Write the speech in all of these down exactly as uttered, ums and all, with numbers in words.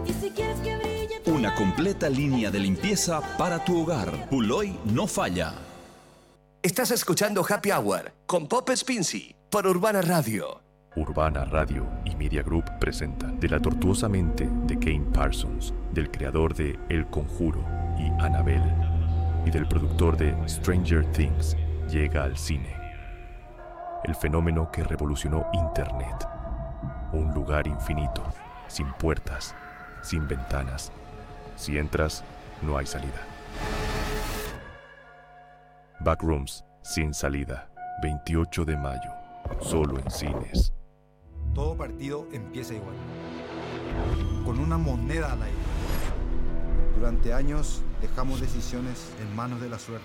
Y si quieres que brille tu Una completa línea de limpieza para tu hogar. Puloy no falla. Estás escuchando Happy Hour con Pop Spincy por Urbana Radio. Urbana Radio y Media Group presentan De la tortuosa mente de Kane Parsons, del creador de El Conjuro y Annabelle, y del productor de Stranger Things, llega al cine. El fenómeno que revolucionó Internet. Un lugar infinito, sin puertas, sin ventanas. Si entras, no hay salida. Backrooms, sin salida. veintiocho de mayo, solo en cines. Todo partido empieza igual, con una moneda al aire. Durante años dejamos decisiones en manos de la suerte.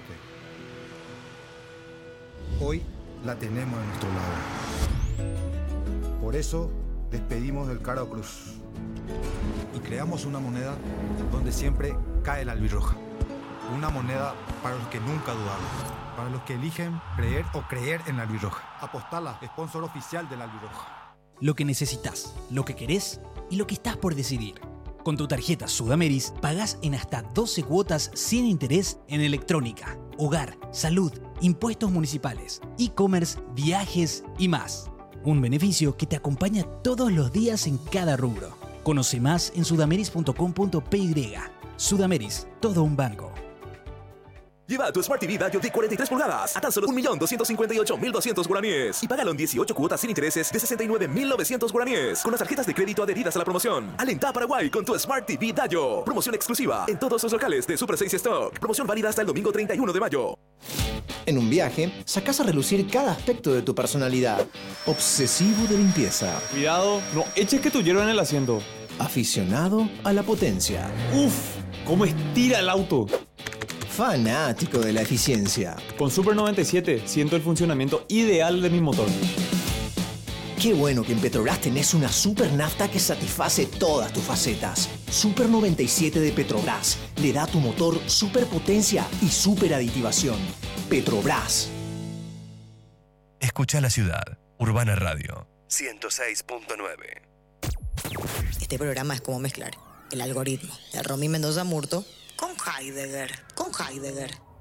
Hoy la tenemos de nuestro lado. Por eso despedimos del Caro Cruz y creamos una moneda donde siempre cae la albirroja. Una moneda para los que nunca dudaron, para los que eligen creer o creer en la albirroja. Apostala, sponsor oficial de la albirroja. Lo que necesitas, lo que querés y lo que estás por decidir. Con tu tarjeta Sudameris pagás en hasta doce cuotas sin interés en electrónica, hogar, salud, impuestos municipales, e-commerce, viajes y más. Un beneficio que te acompaña todos los días en cada rubro. Conoce más en sudameris punto com punto pe y. Sudameris, todo un banco. Lleva tu Smart T V Dayo de cuarenta y tres pulgadas a tan solo un millón doscientos cincuenta y ocho mil doscientos guaraníes y págalo en dieciocho cuotas sin intereses de sesenta y nueve mil novecientos guaraníes con las tarjetas de crédito adheridas a la promoción. Alenta a Paraguay con tu Smart T V Dayo. Promoción exclusiva en todos los locales de Super seis Stock. Promoción válida hasta el domingo treinta y uno de mayo. En un viaje, sacás a relucir cada aspecto de tu personalidad. Obsesivo de limpieza. Cuidado, no eches que tu hierro en el asiento. Aficionado a la potencia. Uf, cómo estira el auto. Fanático de la eficiencia. Con Super noventa y siete siento el funcionamiento ideal de mi motor. Qué bueno que en Petrobras tenés una super nafta que satisface todas tus facetas. Super noventa y siete de Petrobras le da a tu motor super potencia y super aditivación. Petrobras. Escucha la ciudad. Urbana Radio ciento seis punto nueve. Este programa es como mezclar el algoritmo de Romy Mendoza Murto con Heidegger. Con Heidegger.